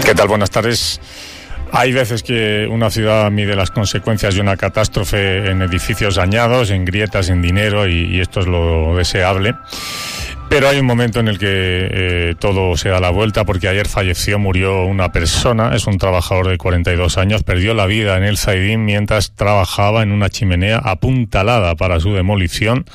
¿Qué tal? Buenas tardes. Hay veces que una ciudad mide las consecuencias de una catástrofe en edificios dañados, en grietas, en dinero, y esto es lo deseable. Pero hay un momento en el que todo se da la vuelta, porque ayer murió una persona, es un trabajador de 42 años, perdió la vida en el Zaidín mientras trabajaba en una chimenea apuntalada para su demolición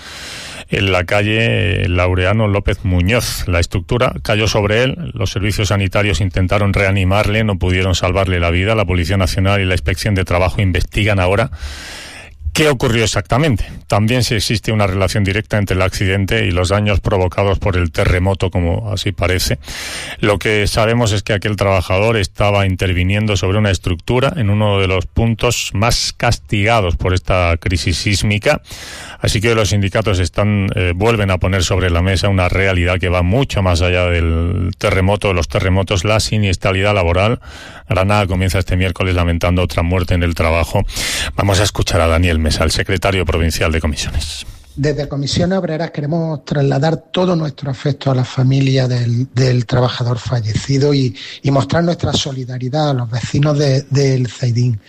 en la calle Laureano López Muñoz. La estructura cayó sobre él, los servicios sanitarios intentaron reanimarle, no pudieron salvarle la vida. La Policía Nacional y la Inspección de Trabajo investigan ahora ¿qué ocurrió exactamente? También si existe una relación directa entre el accidente y los daños provocados por el terremoto, como así parece. Lo que sabemos es que aquel trabajador estaba interviniendo sobre una estructura en uno de los puntos más castigados por esta crisis sísmica. Así que los sindicatos vuelven a poner sobre la mesa una realidad que va mucho más allá del terremoto, de los terremotos, la siniestralidad laboral. Granada comienza este miércoles lamentando otra muerte en el trabajo. Vamos a escuchar a Daniel Mesa, el secretario provincial de Comisiones. Desde Comisiones Obreras queremos trasladar todo nuestro afecto a la familia del trabajador fallecido y mostrar nuestra solidaridad a los vecinos del Zaidín.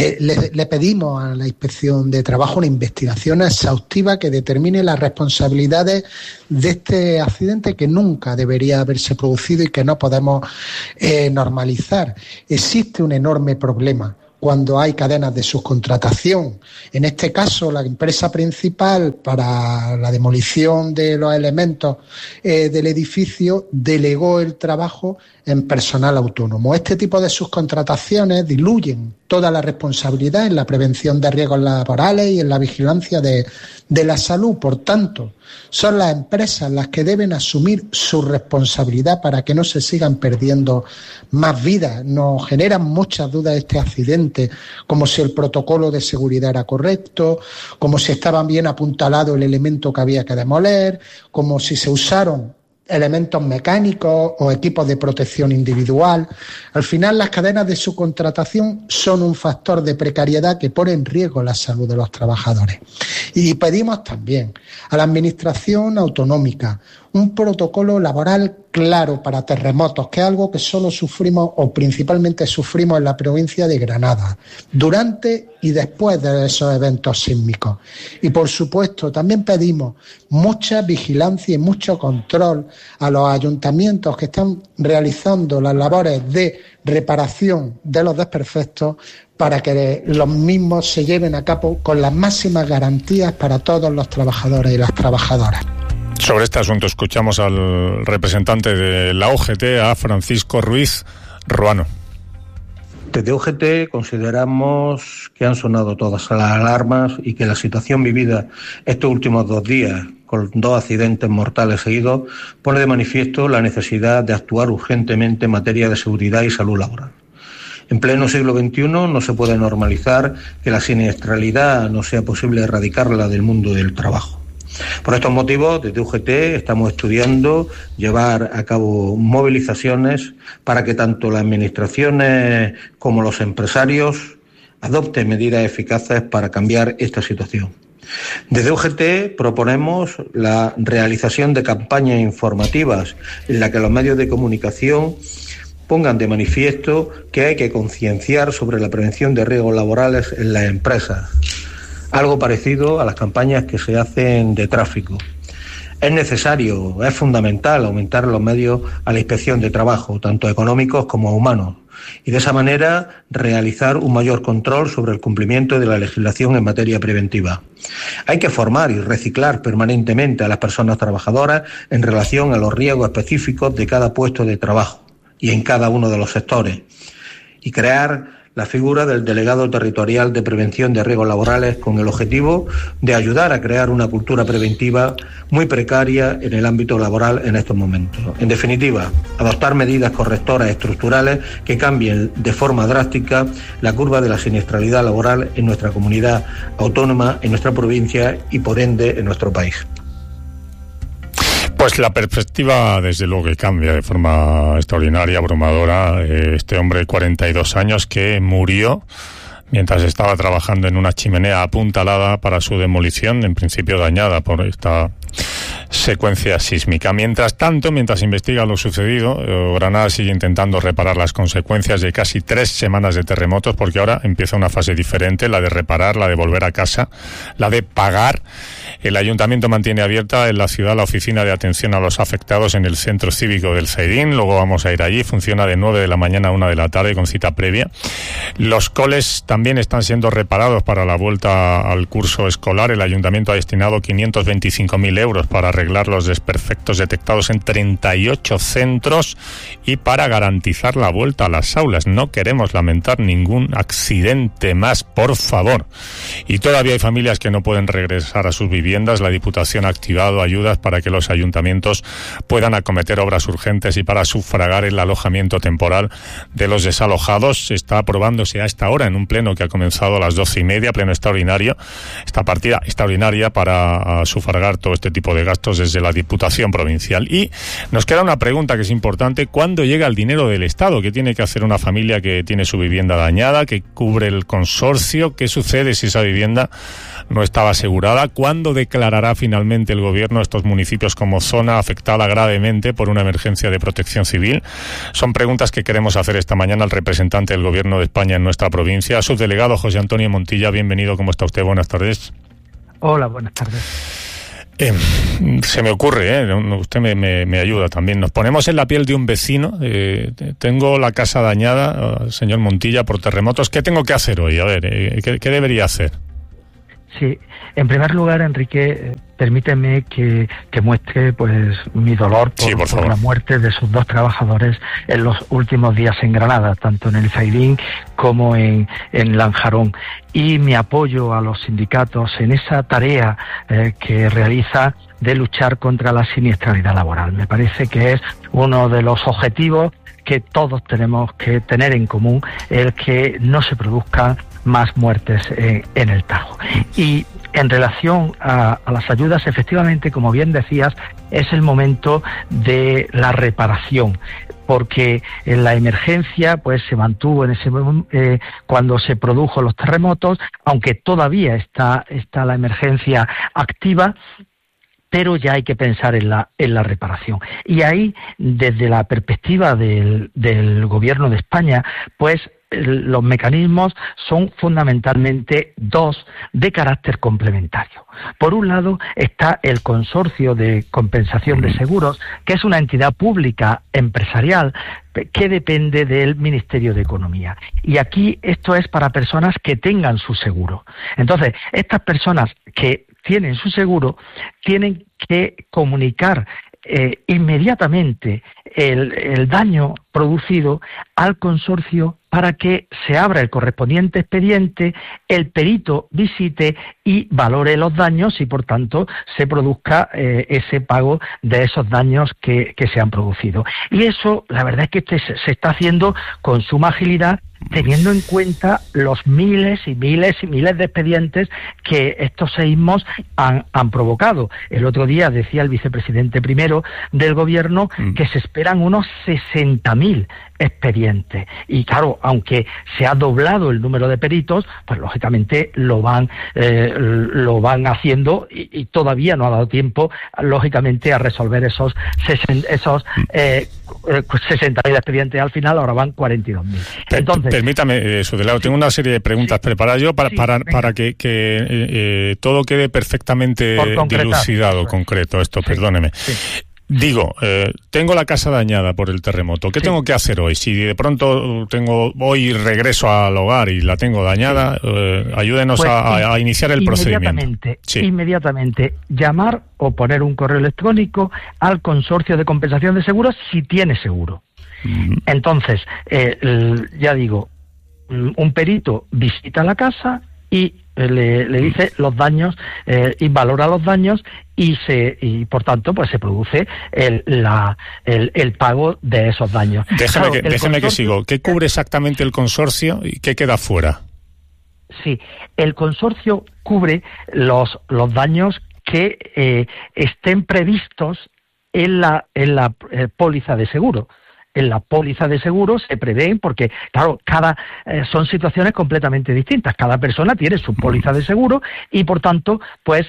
Le pedimos a la Inspección de Trabajo una investigación exhaustiva que determine las responsabilidades de este accidente que nunca debería haberse producido y que no podemos normalizar. Existe un enorme problema cuando hay cadenas de subcontratación. En este caso, la empresa principal para la demolición de los elementos del edificio delegó el trabajo en personal autónomo. Este tipo de subcontrataciones diluyen toda la responsabilidad en la prevención de riesgos laborales y en la vigilancia de la salud. Por tanto, son las empresas las que deben asumir su responsabilidad para que no se sigan perdiendo más vidas. Nos generan muchas dudas este accidente, como si el protocolo de seguridad era correcto, como si estaba bien apuntalado el elemento que había que demoler, como si se usaron elementos mecánicos o equipos de protección individual. Al final, las cadenas de subcontratación son un factor de precariedad que pone en riesgo la salud de los trabajadores. Y pedimos también a la Administración autonómica un protocolo laboral claro para terremotos, que es algo que solo sufrimos o principalmente sufrimos en la provincia de Granada, durante y después de esos eventos sísmicos. Y por supuesto también pedimos mucha vigilancia y mucho control a los ayuntamientos que están realizando las labores de reparación de los desperfectos para que los mismos se lleven a cabo con las máximas garantías para todos los trabajadores y las trabajadoras. Sobre este asunto escuchamos al representante de la OGT, a Francisco Ruiz Ruano. Desde OGT consideramos que han sonado todas las alarmas y que la situación vivida estos últimos 2 días, con 2 accidentes mortales seguidos, pone de manifiesto la necesidad de actuar urgentemente en materia de seguridad y salud laboral. En pleno siglo XXI no se puede normalizar que la siniestralidad no sea posible erradicarla del mundo del trabajo. Por estos motivos, desde UGT estamos estudiando llevar a cabo movilizaciones para que tanto las administraciones como los empresarios adopten medidas eficaces para cambiar esta situación. Desde UGT proponemos la realización de campañas informativas en las que los medios de comunicación pongan de manifiesto que hay que concienciar sobre la prevención de riesgos laborales en las empresas. Algo parecido a las campañas que se hacen de tráfico. Es necesario, es fundamental aumentar los medios a la inspección de trabajo, tanto económicos como humanos, y de esa manera realizar un mayor control sobre el cumplimiento de la legislación en materia preventiva. Hay que formar y reciclar permanentemente a las personas trabajadoras en relación a los riesgos específicos de cada puesto de trabajo y en cada uno de los sectores, y crear la figura del delegado territorial de prevención de riesgos laborales con el objetivo de ayudar a crear una cultura preventiva muy precaria en el ámbito laboral en estos momentos. En definitiva, adoptar medidas correctoras estructurales que cambien de forma drástica la curva de la siniestralidad laboral en nuestra comunidad autónoma, en nuestra provincia y por ende en nuestro país. Pues la perspectiva desde luego que cambia de forma extraordinaria, abrumadora. Este hombre de 42 años que murió mientras estaba trabajando en una chimenea apuntalada para su demolición, en principio dañada por esta secuencia sísmica. Mientras tanto, mientras investiga lo sucedido, Granada sigue intentando reparar las consecuencias de casi 3 semanas de terremotos, porque ahora empieza una fase diferente, la de reparar, la de volver a casa, la de pagar. El Ayuntamiento mantiene abierta en la ciudad la oficina de atención a los afectados en el Centro Cívico del Zaidín. Luego vamos a ir allí. Funciona de 9 de la mañana a 1 de la tarde con cita previa. Los coles también están siendo reparados para la vuelta al curso escolar. El Ayuntamiento ha destinado 525.000 euros para arreglar los desperfectos detectados en 38 centros y para garantizar la vuelta a las aulas. No queremos lamentar ningún accidente más, por favor. Y todavía hay familias que no pueden regresar a sus viviendas. La Diputación ha activado ayudas para que los ayuntamientos puedan acometer obras urgentes y para sufragar el alojamiento temporal de los desalojados. Está aprobándose a esta hora en un pleno que ha comenzado a las 12:30, pleno extraordinario, esta partida extraordinaria para sufragar todo este tipo de gastos desde la Diputación Provincial. Y nos queda una pregunta que es importante: ¿cuándo llega el dinero del Estado? ¿Qué tiene que hacer una familia que tiene su vivienda dañada, que cubre el consorcio? ¿Qué sucede si esa vivienda no estaba asegurada? ¿Cuándo declarará finalmente el Gobierno a estos municipios como zona afectada gravemente por una emergencia de protección civil? Son preguntas que queremos hacer esta mañana al representante del Gobierno de España en nuestra provincia, subdelegado José Antonio Montilla. Bienvenido, ¿cómo está usted? Buenas tardes. Hola, buenas tardes. Se me ocurre, usted me ayuda también. Nos ponemos en la piel de un vecino. Tengo la casa dañada, señor Montilla, por terremotos. ¿Qué tengo que hacer hoy? A ver, ¿qué debería hacer? Sí, en primer lugar, Enrique, permíteme que muestre pues mi dolor por la muerte de sus 2 trabajadores en los últimos días en Granada, tanto en el Zaidín como en Lanjarón, y mi apoyo a los sindicatos en esa tarea que realiza de luchar contra la siniestralidad laboral. Me parece que es uno de los objetivos que todos tenemos que tener en común, el que no se produzcan más muertes en el Tajo. Y en relación a las ayudas, efectivamente, como bien decías, es el momento de la reparación, porque en la emergencia pues se mantuvo en ese cuando se produjo los terremotos, aunque todavía está la emergencia activa, pero ya hay que pensar en la reparación. Y ahí, desde la perspectiva del Gobierno de España, pues los mecanismos son fundamentalmente 2 de carácter complementario. Por un lado está el Consorcio de Compensación de Seguros, que es una entidad pública empresarial que depende del Ministerio de Economía. Y aquí esto es para personas que tengan su seguro. Entonces, estas personas que tienen su seguro tienen que comunicar inmediatamente el daño producido al consorcio para que se abra el correspondiente expediente, el perito visite y valore los daños y, por tanto, se produzca ese pago de esos daños que se han producido. Y eso, la verdad es que se está haciendo con suma agilidad, teniendo en cuenta los miles y miles y miles de expedientes que estos seísmos han provocado. El otro día decía el vicepresidente primero del Gobierno que se esperan unos 60.000 expedientes. Y claro, aunque se ha doblado el número de peritos, pues lógicamente lo van haciendo y todavía no ha dado tiempo, lógicamente, a resolver esos 60.000 expedientes. Al final ahora van 42.000. Entonces, permítame, subdelegado, tengo una serie de preguntas preparadas yo para que todo quede perfectamente dilucidado, concreto esto, perdóneme. Sí. Digo, tengo la casa dañada por el terremoto. ¿Qué tengo que hacer hoy? Si de pronto hoy regreso al hogar y la tengo dañada, ayúdenos pues, a iniciar el procedimiento. Inmediatamente llamar o poner un correo electrónico al Consorcio de Compensación de Seguros si tiene seguro. Entonces, ya digo, un perito visita la casa y le dice los daños y valora los daños y por tanto pues se produce el pago de esos daños. Déjeme que sigo. ¿Qué cubre exactamente el consorcio y qué queda fuera? Sí, el consorcio cubre los daños que estén previstos en la póliza de seguro. en la póliza de seguro se prevén, porque claro, son situaciones completamente distintas. Cada persona tiene su póliza de seguro y por tanto, pues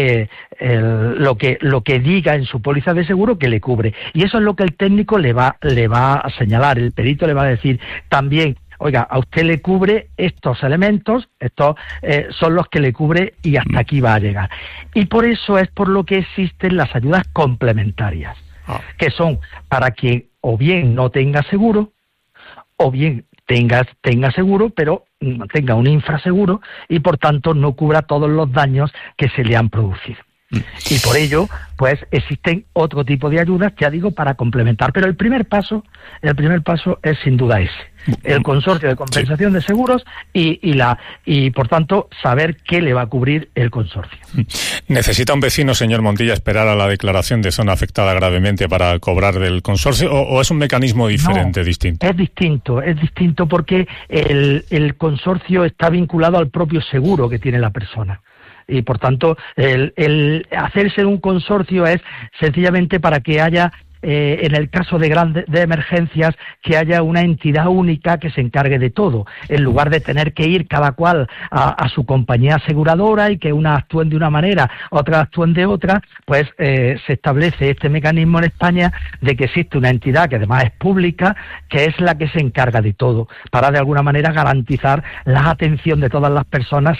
lo que diga en su póliza de seguro que le cubre. Y eso es lo que el técnico le va a señalar. El perito le va a decir también: oiga, a usted le cubre estos elementos, estos son los que le cubre y hasta aquí va a llegar. Y por eso es por lo que existen las ayudas complementarias, que son para quien o bien no tenga seguro, o bien tenga seguro, pero tenga un infraseguro y por tanto no cubra todos los daños que se le han producido. Y por ello, pues existen otro tipo de ayudas, ya digo, para complementar. Pero el primer paso es sin duda ese: el consorcio de compensación de seguros y por tanto saber qué le va a cubrir el consorcio. ¿Necesita un vecino, señor Montilla, esperar a la declaración de zona afectada gravemente para cobrar del consorcio o es un mecanismo diferente, distinto? Es distinto porque el consorcio está vinculado al propio seguro que tiene la persona. Y por tanto, el hacerse un consorcio es sencillamente para que haya, en el caso de emergencias, que haya una entidad única que se encargue de todo, en lugar de tener que ir cada cual a su compañía aseguradora y que unas actúen de una manera, otras actúen de otra. Pues se establece este mecanismo en España de que existe una entidad que además es pública, que es la que se encarga de todo, para de alguna manera garantizar la atención de todas las personas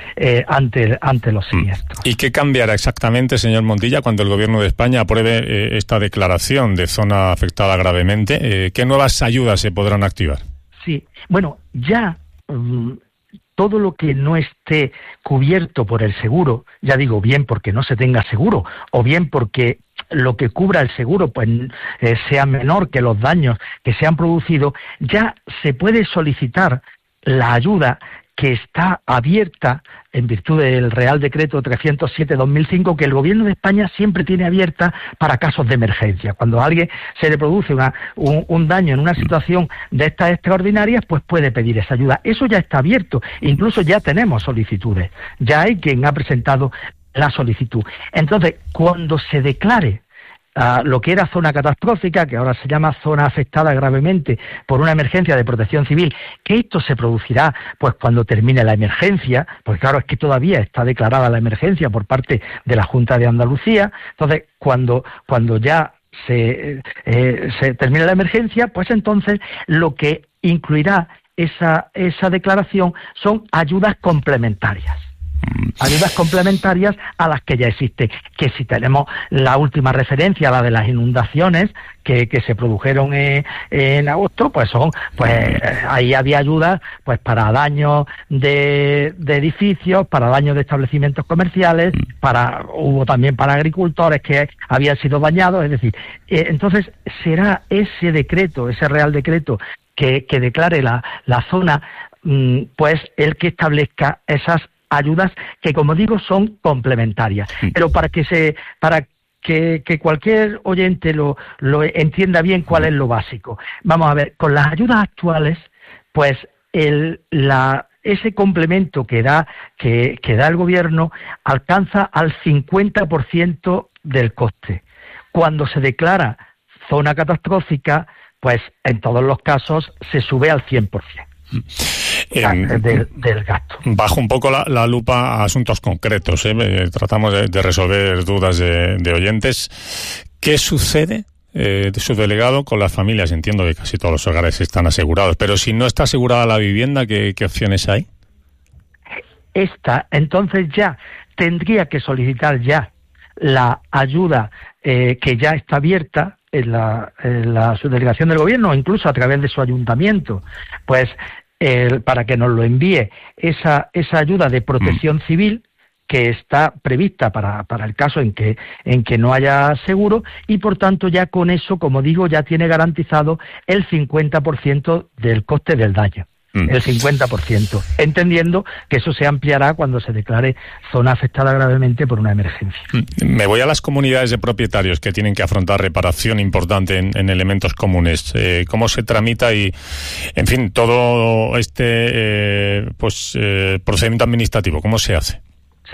ante los siniestros. ¿Y qué cambiará exactamente, señor Montilla, cuando el Gobierno de España apruebe esta declaración de zona afectada gravemente? ¿Qué nuevas ayudas se podrán activar? Sí, bueno, ya todo lo que no esté cubierto por el seguro, ya digo, bien porque no se tenga seguro, o bien porque lo que cubra el seguro pues sea menor que los daños que se han producido, ya se puede solicitar la ayuda que está abierta en virtud del Real Decreto 307/2005, que el Gobierno de España siempre tiene abierta para casos de emergencia. Cuando a alguien se le produce un daño en una situación de estas extraordinarias, pues puede pedir esa ayuda. Eso ya está abierto, incluso ya tenemos solicitudes, ya hay quien ha presentado la solicitud. Entonces, cuando se declare lo que era zona catastrófica, que ahora se llama zona afectada gravemente por una emergencia de protección civil, que esto se producirá pues cuando termine la emergencia, porque claro, es que todavía está declarada la emergencia por parte de la Junta de Andalucía. Entonces, cuando ya se termine la emergencia, pues entonces lo que incluirá esa declaración son ayudas complementarias. Ayudas complementarias a las que ya existen, que si tenemos la última referencia, la de las inundaciones que se produjeron en agosto, pues ahí había ayudas pues para daños de edificios, para daños de establecimientos comerciales, hubo también para agricultores que habían sido dañados. Es decir, entonces será ese decreto, ese Real Decreto que declare la zona, pues el que establezca esas ayudas que, como digo, son complementarias. Pero para que cualquier oyente lo entienda bien cuál es lo básico. Vamos a ver, con las ayudas actuales, pues ese complemento que da el Gobierno alcanza al 50% del coste. Cuando se declara zona catastrófica, pues en todos los casos se sube al 100%. Del gasto. Bajo un poco la lupa a asuntos concretos, tratamos de resolver dudas de oyentes. ¿Qué sucede, su delegado, con las familias? Entiendo que casi todos los hogares están asegurados, pero si no está asegurada la vivienda, ¿qué opciones hay? Entonces ya tendría que solicitar ya la ayuda que ya está abierta en la subdelegación del Gobierno, o incluso a través de su ayuntamiento, pues para que nos lo envíe esa ayuda de protección civil que está prevista para el caso en que no haya seguro, y por tanto ya con eso, como digo, ya tiene garantizado el 50% del coste del daño. El 50%, entendiendo que eso se ampliará cuando se declare zona afectada gravemente por una emergencia. Me voy a las comunidades de propietarios que tienen que afrontar reparación importante en elementos comunes. ¿Cómo se tramita y, en fin, todo este procedimiento administrativo, cómo se hace? Sí.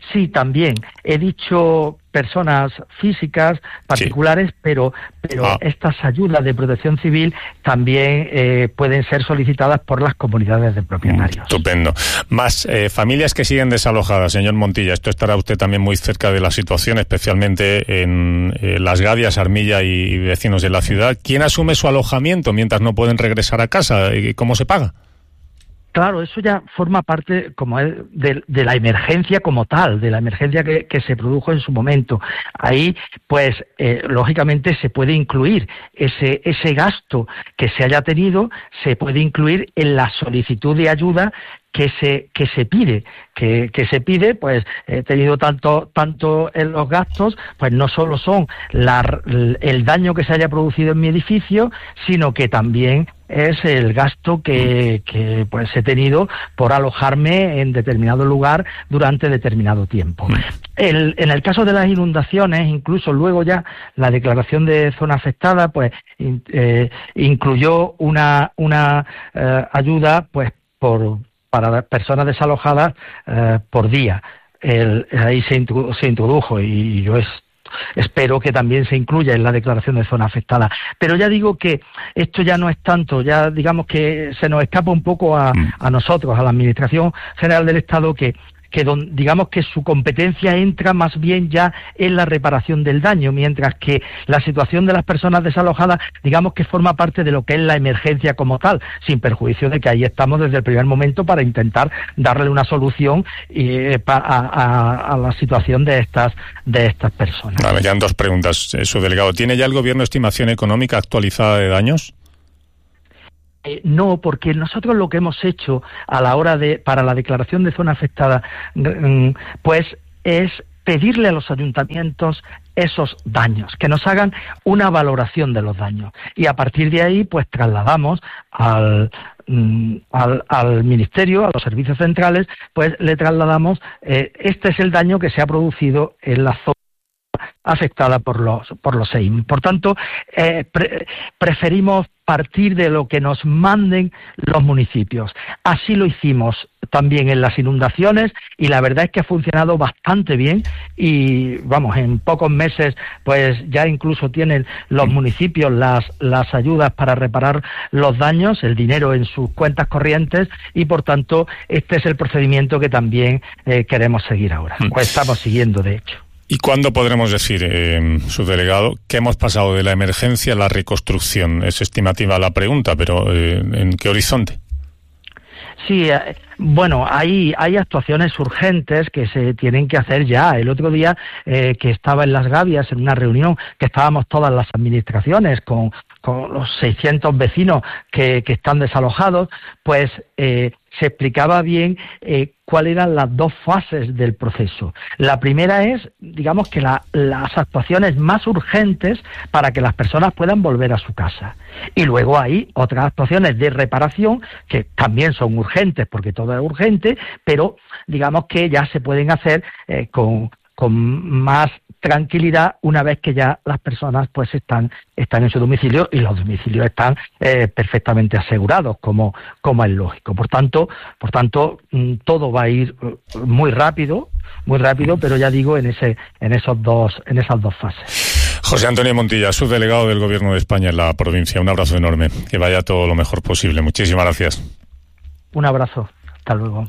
Sí, también. He dicho personas físicas particulares, sí. pero estas ayudas de protección civil también pueden ser solicitadas por las comunidades de propietarios. Estupendo. Más familias que siguen desalojadas, señor Montilla. Esto estará usted también muy cerca de la situación, especialmente en Las Gadias, Armilla y vecinos de la ciudad. ¿Quién asume su alojamiento mientras no pueden regresar a casa? ¿Y cómo se paga? Claro, eso ya forma parte como de la emergencia como tal, de la emergencia que se produjo en su momento. Ahí, pues, lógicamente se puede incluir ese gasto que se haya tenido, se puede incluir en la solicitud de ayuda que se pide, pues he tenido tanto en los gastos, pues no solo son el daño que se haya producido en mi edificio, sino que también es el gasto que pues he tenido por alojarme en determinado lugar durante determinado tiempo. En el caso de las inundaciones, incluso luego ya la declaración de zona afectada, pues incluyó una ayuda, pues para personas desalojadas por día. Ahí se introdujo y yo espero que también se incluya en la declaración de zona afectada. Pero ya digo que esto ya no es tanto, ya digamos que se nos escapa un poco a nosotros, a la Administración General del Estado, digamos que su competencia entra más bien ya en la reparación del daño, mientras que la situación de las personas desalojadas, digamos que forma parte de lo que es la emergencia como tal, sin perjuicio de que ahí estamos desde el primer momento para intentar darle una solución a la situación de estas personas. Vale, ya 2 preguntas, subdelegado. ¿Tiene ya el Gobierno estimación económica actualizada de daños? No, porque nosotros lo que hemos hecho a la hora para la declaración de zona afectada, pues es pedirle a los ayuntamientos esos daños, que nos hagan una valoración de los daños. Y a partir de ahí, pues trasladamos al Ministerio, a los servicios centrales, pues le trasladamos, este es el daño que se ha producido en la zona afectada por los seísmos. Por tanto, preferimos partir de lo que nos manden los municipios. Así lo hicimos también en las inundaciones y la verdad es que ha funcionado bastante bien y vamos, en pocos meses pues ya incluso tienen los municipios las ayudas para reparar los daños, el dinero en sus cuentas corrientes y por tanto este es el procedimiento que también queremos seguir ahora, o estamos siguiendo de hecho. ¿Y cuándo podremos decir, subdelegado, que hemos pasado de la emergencia a la reconstrucción? Es estimativa la pregunta, pero ¿en qué horizonte? Sí, bueno, hay actuaciones urgentes que se tienen que hacer ya. El otro día que estaba en Las Gavias en una reunión que estábamos todas las administraciones con los 600 vecinos que están desalojados, pues se explicaba bien cuáles eran las 2 fases del proceso. La primera es, digamos que las actuaciones más urgentes para que las personas puedan volver a su casa. Y luego hay otras actuaciones de reparación que también son urgentes, porque todo es urgente, pero digamos que ya se pueden hacer con más tranquilidad una vez que ya las personas pues están en su domicilio y los domicilios están perfectamente asegurados, como es lógico. Por tanto, todo va a ir muy rápido, pero ya digo en esas dos fases. José Antonio Montilla, subdelegado del Gobierno de España en la provincia. Un abrazo enorme. Que vaya todo lo mejor posible. Muchísimas gracias. Un abrazo. Hasta luego.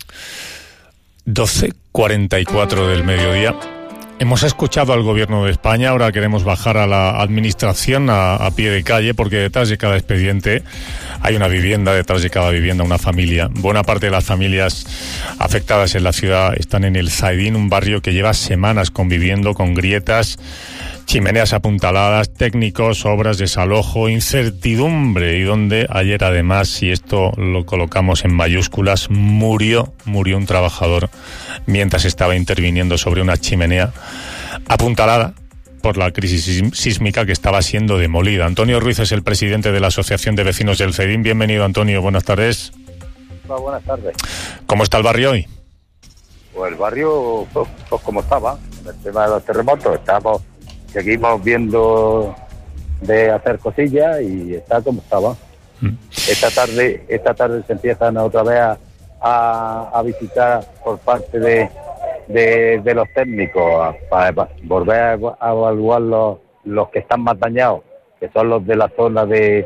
12:44 del mediodía. Hemos escuchado al Gobierno de España, ahora queremos bajar a la Administración a pie de calle, porque detrás de cada expediente hay una vivienda, detrás de cada vivienda una familia. Buena parte de las familias afectadas en la ciudad están en el Zaidín, un barrio que lleva semanas conviviendo con grietas, chimeneas apuntaladas, técnicos, obras, desalojo, incertidumbre, y donde ayer además, y esto lo colocamos en mayúsculas, murió un trabajador mientras estaba interviniendo sobre una chimenea apuntalada por la crisis sísmica que estaba siendo demolida. Antonio Ruiz es el presidente de la Asociación de Vecinos del Zaidín. Bienvenido, Antonio, buenas tardes. Hola, buenas tardes. ¿Cómo está el barrio hoy? Pues el barrio, pues como estaba, el tema de los terremotos, seguimos viendo de hacer cosillas y está como estaba. Esta tarde se empiezan otra vez a visitar por parte de de los técnicos para volver a evaluar los que están más dañados, que son los de la zona de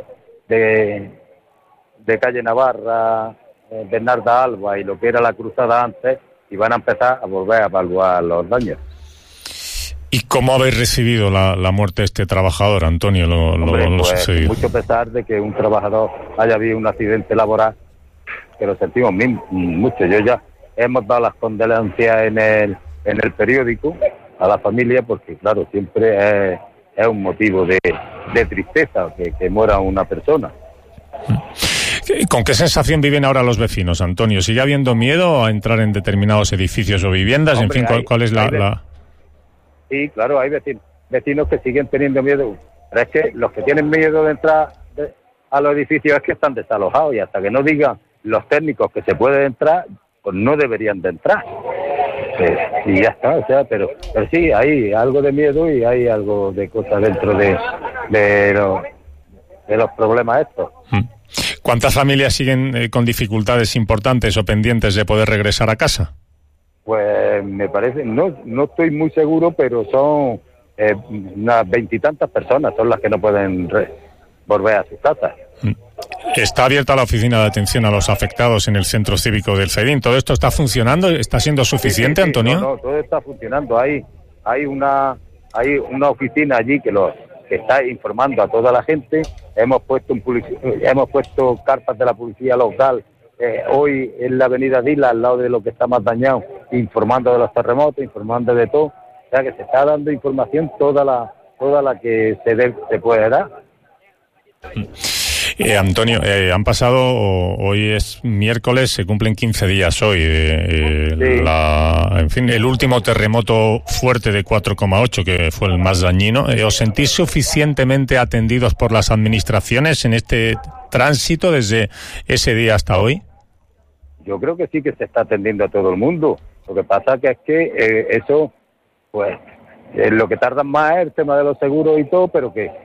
calle Navarra, Bernarda Alba y lo que era la cruzada antes, y van a empezar a volver a evaluar los daños. ¿Y cómo habéis recibido la muerte de este trabajador, Antonio? Lo sucedido. Mucho pesar de que un trabajador haya habido un accidente laboral, que lo sentimos mucho. Yo ya hemos dado las condolencias en el periódico a la familia, porque claro, siempre es un motivo de tristeza que muera una persona. ¿Con qué sensación viven ahora los vecinos, Antonio? ¿Sigue habiendo miedo a entrar en determinados edificios o viviendas? Hombre, en fin, ¿cuál es la...? Sí, claro, hay vecinos que siguen teniendo miedo. Pero es que los que tienen miedo de entrar a los edificios es que están desalojados, y hasta que no digan los técnicos que se puede entrar, pues no deberían de entrar. Y ya está, o sea, pero sí, hay algo de miedo y hay algo de cosas dentro de los problemas estos. ¿Cuántas familias siguen con dificultades importantes o pendientes de poder regresar a casa? Pues me parece, no estoy muy seguro, pero son unas 20 y tantas personas son las que no pueden volver a sus casas. ¿Está abierta la oficina de atención a los afectados en el centro cívico del Zaidín? ¿Todo esto está funcionando? ¿Está siendo suficiente, sí, Antonio? No, todo está funcionando. Hay una oficina allí que está informando a toda la gente. Hemos puesto carpas de la policía local hoy en la avenida Dila, al lado de lo que está más dañado, informando de los terremotos, informando de todo. O sea que se está dando información toda la que se puede dar. Antonio, han pasado, hoy es miércoles, se cumplen 15 días hoy, sí. En fin, el último terremoto fuerte de 4,8, que fue el más dañino. ¿Os sentís suficientemente atendidos por las administraciones en este tránsito desde ese día hasta hoy? Yo creo que sí, que se está atendiendo a todo el mundo. Lo que pasa es que eso, pues, lo que tardan más es el tema de los seguros y todo, pero que